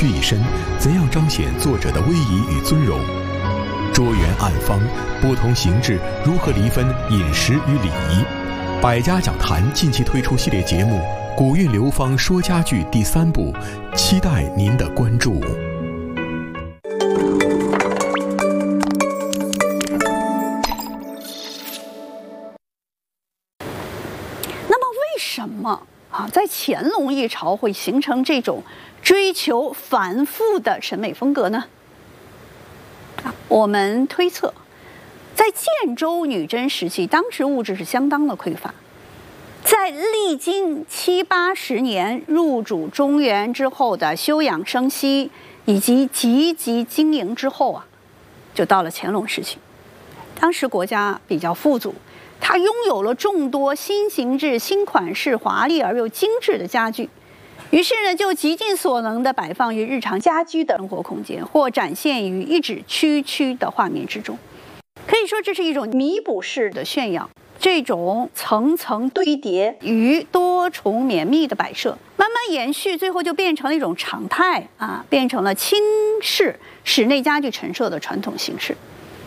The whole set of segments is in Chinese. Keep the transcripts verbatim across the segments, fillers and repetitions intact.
躯一身，怎样彰显作者的威仪与尊容？桌圆案方，不同形制如何厘分饮食与礼仪？百家讲坛近期推出系列节目《古韵流芳说家具》第三部，期待您的关注。 那么，为什么啊，在乾隆一朝会形成这种追求繁复的审美风格呢？啊，我们推测，在建州女真时期，当时物质是相当的匮乏，在历经七八十年入主中原之后的休养生息以及积极经营之后啊，就到了乾隆时期。当时国家比较富足，它拥有了众多新形制、新款式、华丽而又精致的家具。于是呢，就极尽所能地摆放于日常家居的生活空间，或展现于一指区区的画面之中。可以说，这是一种弥补式的炫耀。这种层层堆叠与多重绵密的摆设，慢慢延续，最后就变成了一种常态啊，变成了清式室内家具陈设的传统形式。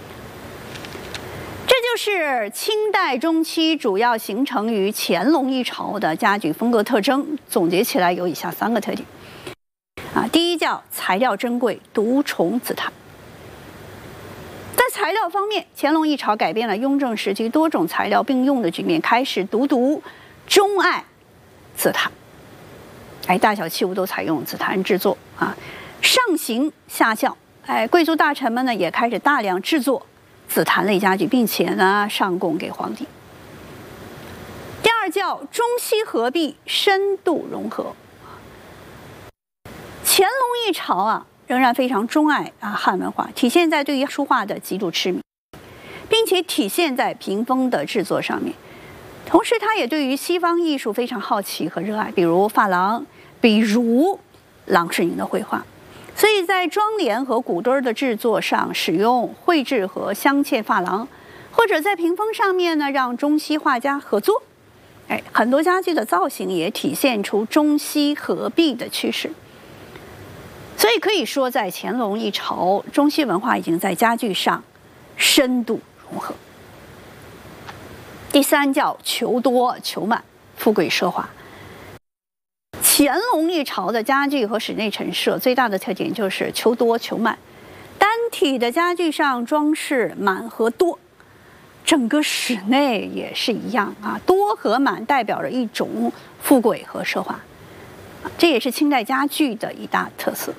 这就是清代中期主要形成于乾隆一朝的家具风格特征，总结起来有以下三个特点。啊，第一叫材料珍贵，独宠紫檀。在材料方面，乾隆一朝改变了雍正时期多种材料并用的局面，开始独独钟爱紫檀。哎，大小器物都采用紫檀制作啊，上行下效。哎，贵族大臣们呢也开始大量制作紫檀类家具，并且呢上贡给皇帝。第二叫中西合璧，深度融合。乾隆一朝啊，仍然非常钟爱啊汉文化，体现在对于书画的极度痴迷，并且体现在屏风的制作上面。同时，他也对于西方艺术非常好奇和热爱，比如珐琅，比如郎世宁的绘画。所以在窗帘和骨墩的制作上使用绘制和镶嵌珐琅，或者在屏风上面呢让中西画家合作。哎，很多家具的造型也体现出中西合璧的趋势。所以可以说，在乾隆一朝，中西文化已经在家具上深度融合。第三叫求多求满，富贵奢华。乾隆一朝的家具和室内陈设最大的特点就是求多求满，单体的家具上装饰满和多，整个室内也是一样啊，多和满代表着一种富贵和奢华，这也是清代家具的一大特色。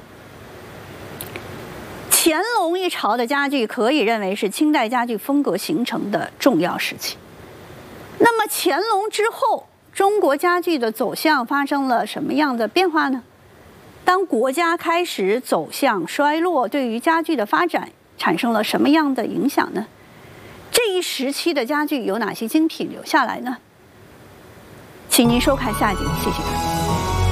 乾隆一朝的家具可以认为是清代家具风格形成的重要时期。那么乾隆之后，中国家具的走向发生了什么样的变化呢？当国家开始走向衰落，对于家具的发展产生了什么样的影响呢？这一时期的家具有哪些精品留下来呢？请您收看下集，谢谢大家。